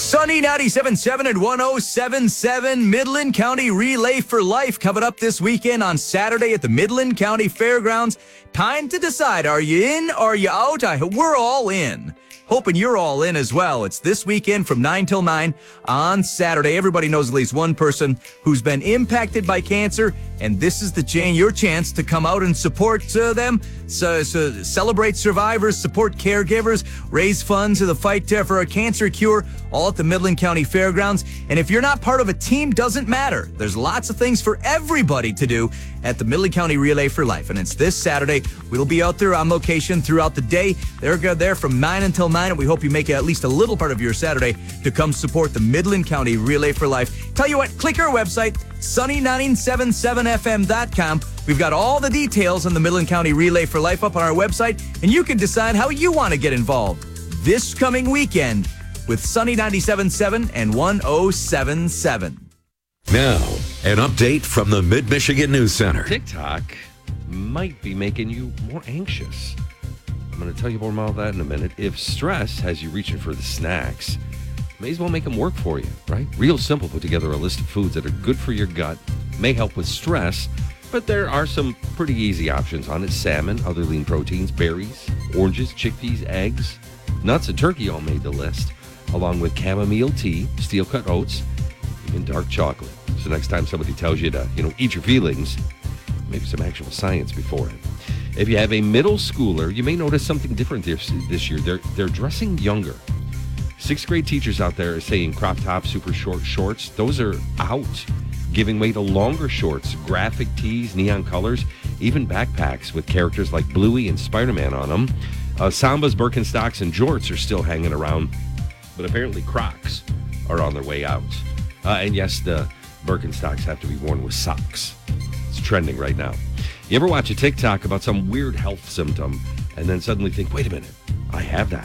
Sunny 97.7 and 107.7 Midland County Relay for Life coming up this weekend on Saturday at the Midland County Fairgrounds. Time to decide, are you in or are you out? We're all in. Hoping you're all in as well. It's this weekend from 9 till 9 on Saturday. Everybody knows at least one person who's been impacted by cancer, and this is your chance to come out and support them. So celebrate survivors, support caregivers, raise funds in the fight for a cancer cure, all at the Midland County Fairgrounds. And if you're not part of a team, doesn't matter. There's lots of things for everybody to do at the Midland County Relay for Life. And it's this Saturday. We'll be out there on location throughout the day. They're there from 9 until 9, and we hope you make at least a little part of your Saturday to come support the Midland County Relay for Life. Tell you what, click our website, sunny977fm.com. We've got all the details on the Midland County Relay for Life up on our website, and you can decide how you want to get involved this coming weekend with Sunny 97.7 and 107.7. Now, an update from the Mid-Michigan News Center. TikTok might be making you more anxious. I'm going to tell you more about that in a minute. If stress has you reaching for the snacks, may as well make them work for you, right? Real Simple put together a list of foods that are good for your gut, may help with stress, but there are some pretty easy options on it. Salmon, other lean proteins, berries, oranges, chickpeas, eggs, nuts, and turkey all made the list, along with chamomile tea, steel-cut oats, even dark chocolate. So next time somebody tells you to, eat your feelings, maybe some actual science before it. If you have a middle schooler, you may notice something different this year. They're dressing younger. 6th grade teachers out there are saying crop top, super short shorts. Those are out, giving way to longer shorts, graphic tees, neon colors, even backpacks with characters like Bluey and Spider-Man on them. Sambas, Birkenstocks, and jorts are still hanging around, but apparently Crocs are on their way out. And yes, the Birkenstocks have to be worn with socks. It's trending right now. You ever watch a TikTok about some weird health symptom and then suddenly think, wait a minute, I have that?